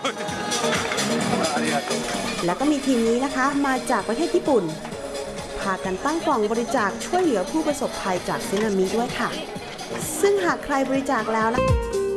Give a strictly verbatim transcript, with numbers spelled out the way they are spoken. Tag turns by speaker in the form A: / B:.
A: แล้วก็มีทีมนี้นะคะมาจากประเทศญี่ปุ่นพากันตั้งกล่องบริจาคช่วยเหลือผู้ประสบภัยจากสึนามิด้วยค่ะซึ่งหากใครบริจาคแล้วนะ